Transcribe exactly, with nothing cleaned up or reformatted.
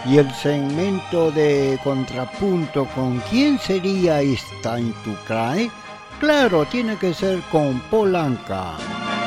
Y el segmento de contrapunto, ¿con quién sería Stein to Cry? Claro, tiene que ser con Polanca.